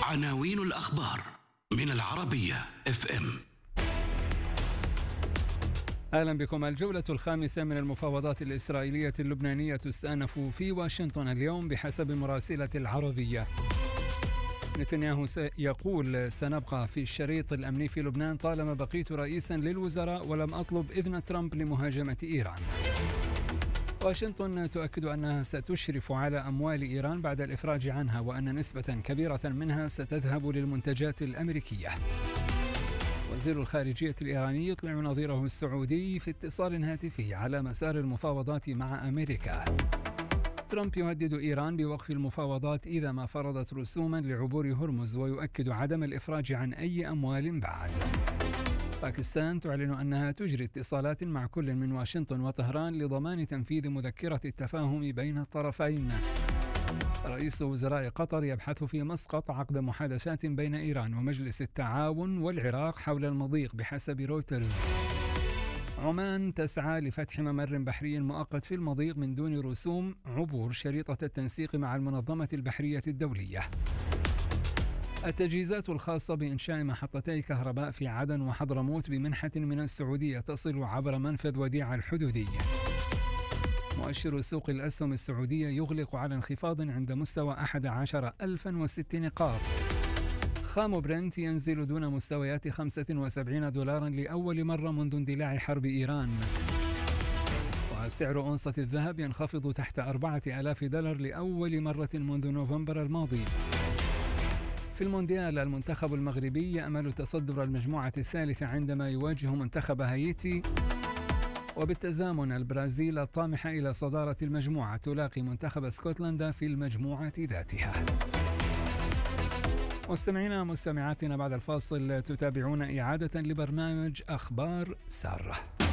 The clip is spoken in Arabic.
عناوين الأخبار من العربية FM. أهلا بكم. الجولة الخامسة من المفاوضات الإسرائيلية اللبنانية تستأنف في واشنطن اليوم بحسب مراسلة العربية. نتنياهو يقول سنبقى في الشريط الأمني في لبنان طالما بقيت رئيسا للوزراء ولم أطلب إذن ترامب لمهاجمة إيران. واشنطن تؤكد أنها ستشرف على أموال إيران بعد الإفراج عنها وأن نسبة كبيرة منها ستذهب للمنتجات الأمريكية. وزير الخارجية الإيراني يطلع نظيره السعودي في اتصال هاتفي على مسار المفاوضات مع أمريكا. ترامب يهدد إيران بوقف المفاوضات إذا ما فرضت رسوما لعبور هرمز ويؤكد عدم الإفراج عن أي أموال بعد. باكستان تعلن أنها تجري اتصالات مع كل من واشنطن وطهران لضمان تنفيذ مذكرة التفاهم بين الطرفين. رئيس وزراء قطر يبحث في مسقط عقد محادثات بين إيران ومجلس التعاون والعراق حول المضيق بحسب رويترز. عمان تسعى لفتح ممر بحري مؤقت في المضيق من دون رسوم عبور شريطة التنسيق مع المنظمة البحرية الدولية. التجهيزات الخاصة بإنشاء محطتي كهرباء في عدن وحضرموت بمنحة من السعودية تصل عبر منفذ وديعة الحدودي. مؤشر سوق الأسهم السعودية يغلق على انخفاض عند مستوى 11,006 نقاط. خام برنت ينزل دون مستويات $75 لأول مرة منذ اندلاع حرب إيران. وسعر أونصة الذهب ينخفض تحت $4,000 لأول مرة منذ نوفمبر الماضي. في المونديال المنتخب المغربي يأمل تصدر المجموعة الثالثة عندما يواجه منتخب هايتي، وبالتزامن البرازيل الطامحة إلى صدارة المجموعة تلاقي منتخب اسكتلندا في المجموعة ذاتها. مستمعينا مستمعاتنا، بعد الفاصل تتابعون إعادة لبرنامج أخبار سارة.